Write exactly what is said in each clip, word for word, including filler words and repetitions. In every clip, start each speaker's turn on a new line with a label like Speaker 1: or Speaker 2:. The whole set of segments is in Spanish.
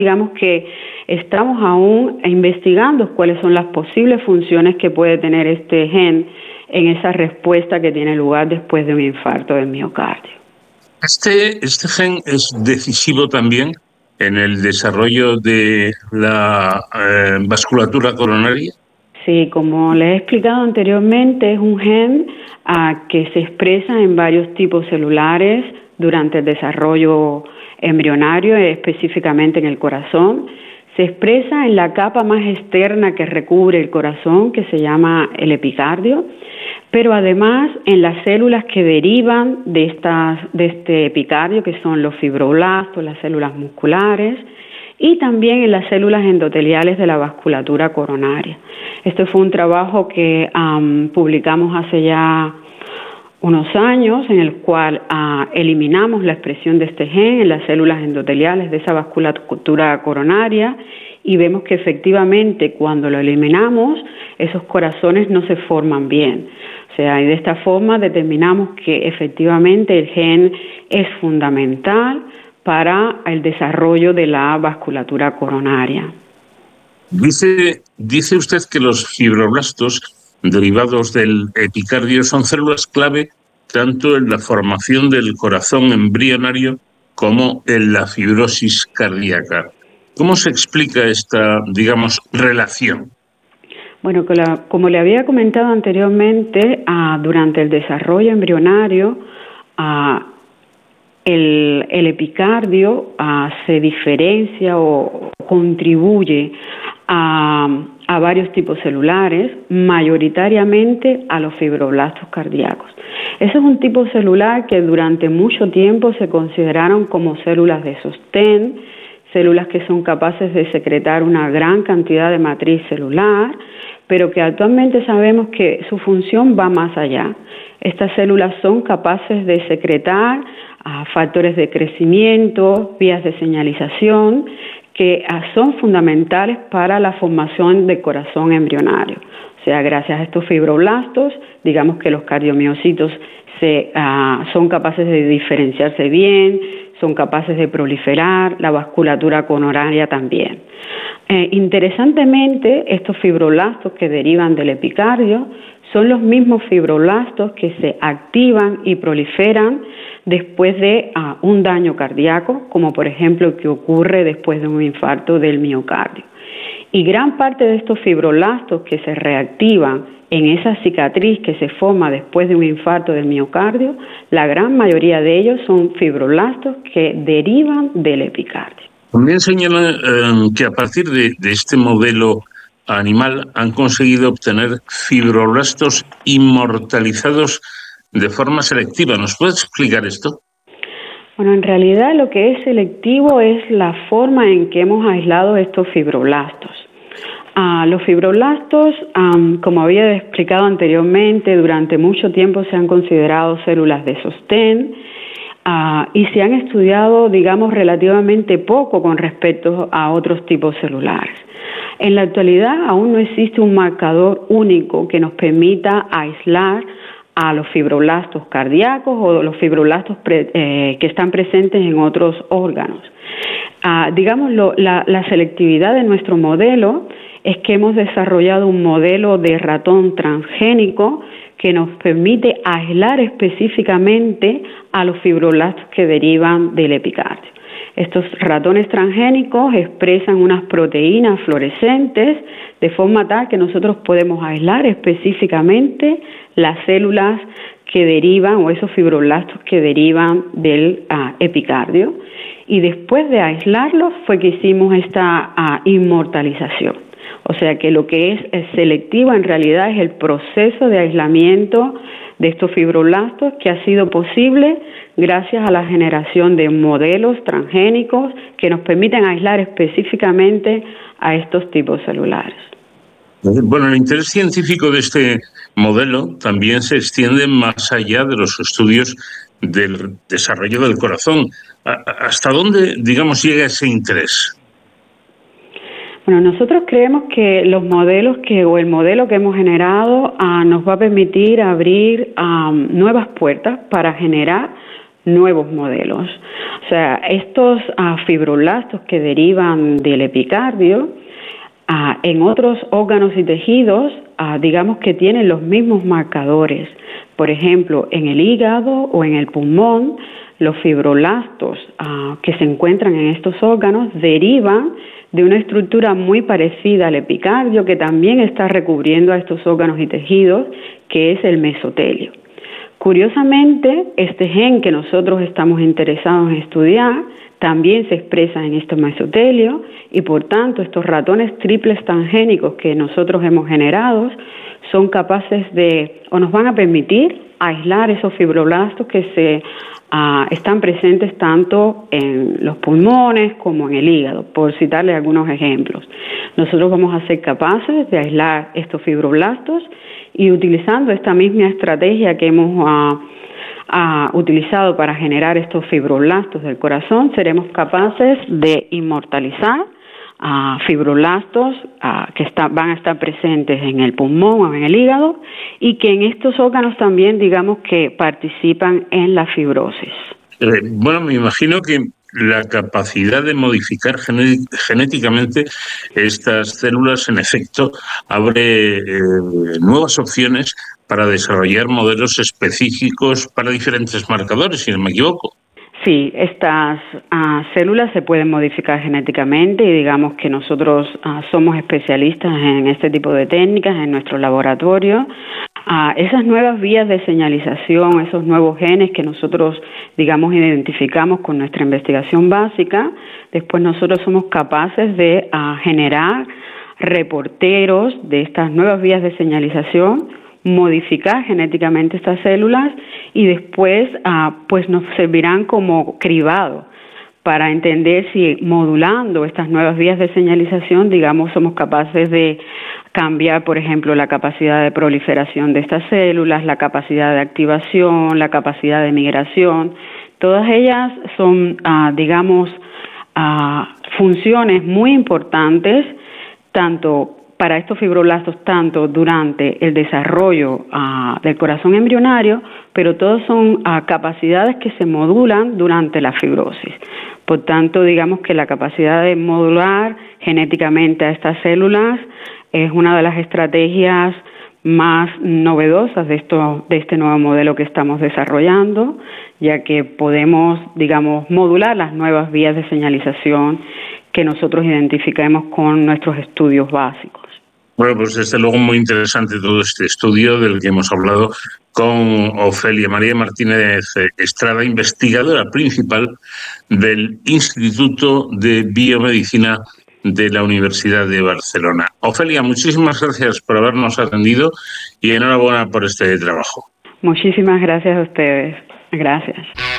Speaker 1: digamos que estamos aún investigando cuáles son las posibles funciones que puede tener este gen en esa respuesta que tiene lugar después de un infarto del miocardio.
Speaker 2: Este, este gen es decisivo también en el desarrollo de la eh, vasculatura coronaria.
Speaker 1: Sí, como les he explicado anteriormente, es un gen uh, que se expresa en varios tipos celulares durante el desarrollo embrionario, específicamente en el corazón. Se expresa en la capa más externa que recubre el corazón, que se llama el epicardio, pero además en las células que derivan de, estas, de este epicardio, que son los fibroblastos, las células musculares, y también en las células endoteliales de la vasculatura coronaria. Este fue un trabajo que um, publicamos hace ya unos años, en el cual uh, eliminamos la expresión de este gen en las células endoteliales de esa vasculatura coronaria, y vemos que efectivamente cuando lo eliminamos, esos corazones no se forman bien. O sea, y de esta forma determinamos que efectivamente el gen es fundamental para el desarrollo de la vasculatura coronaria.
Speaker 2: Dice, dice usted que los fibroblastos derivados del epicardio son células clave tanto en la formación del corazón embrionario como en la fibrosis cardíaca. ¿Cómo se explica esta, digamos, relación?
Speaker 1: Bueno, como le había comentado anteriormente, uh, durante el desarrollo embrionario, uh, el, el epicardio uh, se diferencia o contribuye a, a varios tipos celulares, mayoritariamente a los fibroblastos cardíacos. Ese es un tipo celular que durante mucho tiempo se consideraron como células de sostén, células que son capaces de secretar una gran cantidad de matriz celular, pero que actualmente sabemos que su función va más allá. Estas células son capaces de secretar uh, factores de crecimiento, vías de señalización, que uh, son fundamentales para la formación del corazón embrionario. O sea, gracias a estos fibroblastos, digamos que los cardiomiocitos se, uh, son capaces de diferenciarse bien, son capaces de proliferar, la vasculatura coronaria también. Eh, interesantemente, estos fibroblastos que derivan del epicardio son los mismos fibroblastos que se activan y proliferan después de uh, un daño cardíaco, como por ejemplo el que ocurre después de un infarto del miocardio. Y gran parte de estos fibroblastos que se reactivan en esa cicatriz que se forma después de un infarto del miocardio, la gran mayoría de ellos son fibroblastos que derivan del epicardio.
Speaker 2: También señala eh, que a partir de, de este modelo animal han conseguido obtener fibroblastos inmortalizados de forma selectiva. ¿Nos puedes explicar esto?
Speaker 1: Bueno, en realidad lo que es selectivo es la forma en que hemos aislado estos fibroblastos. Uh, los fibroblastos, um, como había explicado anteriormente, durante mucho tiempo se han considerado células de sostén uh, y se han estudiado, digamos, relativamente poco con respecto a otros tipos celulares. En la actualidad aún no existe un marcador único que nos permita aislar a los fibroblastos cardíacos o los fibroblastos pre, eh, que están presentes en otros órganos. Uh, digamos, lo, la, la selectividad de nuestro modelo es que hemos desarrollado un modelo de ratón transgénico que nos permite aislar específicamente a los fibroblastos que derivan del epicardio. Estos ratones transgénicos expresan unas proteínas fluorescentes de forma tal que nosotros podemos aislar específicamente las células que derivan o esos fibroblastos que derivan del uh, epicardio. Y después de aislarlos fue que hicimos esta uh, inmortalización. O sea que lo que es, es selectivo en realidad es el proceso de aislamiento de estos fibroblastos que ha sido posible gracias a la generación de modelos transgénicos que nos permiten aislar específicamente a estos tipos celulares.
Speaker 2: Bueno, el interés científico de este modelo también se extiende más allá de los estudios del desarrollo del corazón. ¿Hasta dónde, digamos, llega ese interés?
Speaker 1: Bueno, nosotros creemos que los modelos que o el modelo que hemos generado uh, nos va a permitir abrir um, nuevas puertas para generar nuevos modelos. O sea, estos uh, fibroblastos que derivan del epicardio, uh, en otros órganos y tejidos, uh, digamos que tienen los mismos marcadores. Por ejemplo, en el hígado o en el pulmón, los fibroblastos uh, que se encuentran en estos órganos derivan de una estructura muy parecida al epicardio que también está recubriendo a estos órganos y tejidos, que es el mesotelio. Curiosamente, este gen que nosotros estamos interesados en estudiar también se expresa en este mesotelio y por tanto estos ratones triples transgénicos que nosotros hemos generado son capaces de, o nos van a permitir aislar esos fibroblastos que se uh, están presentes tanto en los pulmones como en el hígado, por citarles algunos ejemplos. Nosotros vamos a ser capaces de aislar estos fibroblastos y utilizando esta misma estrategia que hemos uh, uh, utilizado para generar estos fibroblastos del corazón, seremos capaces de inmortalizar Uh, fibroblastos uh, que está, van a estar presentes en el pulmón o en el hígado y que en estos órganos también digamos que participan en la fibrosis.
Speaker 2: Eh, bueno, me imagino que la capacidad de modificar gené- genéticamente estas células en efecto abre eh, nuevas opciones para desarrollar modelos específicos para diferentes marcadores, si no me equivoco.
Speaker 1: Sí, estas uh, células se pueden modificar genéticamente y digamos que nosotros uh, somos especialistas en este tipo de técnicas en nuestro laboratorio. Uh, esas nuevas vías de señalización, esos nuevos genes que nosotros, digamos, identificamos con nuestra investigación básica, después nosotros somos capaces de uh, generar reporteros de estas nuevas vías de señalización, modificar genéticamente estas células y después uh, pues nos servirán como cribado para entender si modulando estas nuevas vías de señalización, digamos, somos capaces de cambiar, por ejemplo, la capacidad de proliferación de estas células, la capacidad de activación, la capacidad de migración. Todas ellas son, uh, digamos, uh, funciones muy importantes, tanto para estos fibroblastos, tanto durante el desarrollo uh, del corazón embrionario, pero todos son uh, capacidades que se modulan durante la fibrosis. Por tanto, digamos que la capacidad de modular genéticamente a estas células es una de las estrategias más novedosas de esto, de este nuevo modelo que estamos desarrollando, ya que podemos, digamos, modular las nuevas vías de señalización que nosotros identificamos con nuestros estudios básicos.
Speaker 2: Bueno, pues desde luego muy interesante todo este estudio del que hemos hablado con Ofelia María Martínez Estrada, investigadora principal del Instituto de Biomedicina de la Universidad de Barcelona. Ofelia, muchísimas gracias por habernos atendido y enhorabuena por este trabajo.
Speaker 1: Muchísimas gracias a ustedes. Gracias.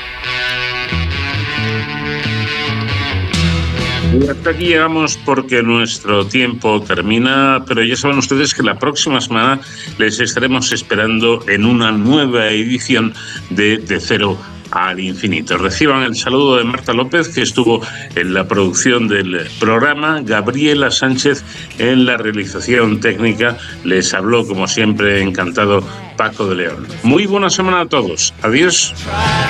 Speaker 2: Y hasta aquí llegamos porque nuestro tiempo termina, pero ya saben ustedes que la próxima semana les estaremos esperando en una nueva edición de De Cero al Infinito. Reciban el saludo de Marta López, que estuvo en la producción del programa, Gabriela Sánchez en la realización técnica. Les habló, como siempre, encantado, Paco de León. Muy buena semana a todos. Adiós.